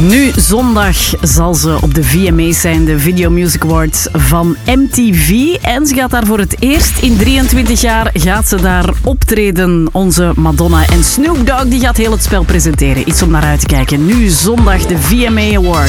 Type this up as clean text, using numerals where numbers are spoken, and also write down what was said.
Nu zondag zal ze op de VMA's zijn, de Video Music Awards van MTV. En ze gaat daar voor het eerst in 23 jaar gaat ze daar optreden. Onze Madonna en Snoop Dogg die gaat heel het spel presenteren. Iets om naar uit te kijken. Nu zondag de VMA Awards.